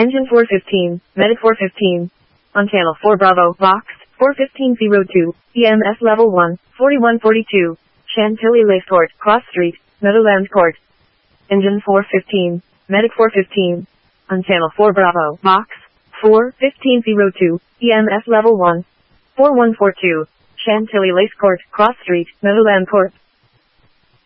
Engine 415, Medic 415. On channel 4 Bravo, Box, 41502, EMS level 1, 4142. Chantilly Lace Court, Cross Street, Meadowlands Court. Engine 415, Medic 415. On channel 4 Bravo, Box, 41502, EMS level 1, 4142. Chantilly Lace Court, Cross Street, Meadowlands Court.